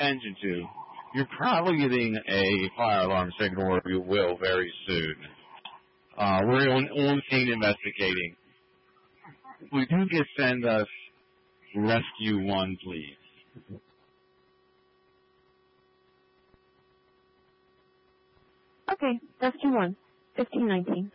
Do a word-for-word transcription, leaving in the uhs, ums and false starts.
engine to, you're probably getting a fire alarm signal, or you will very soon. Uh, we're on, on scene investigating. Would you just send us Rescue One, please? Okay, Rescue One, fifteen nineteen.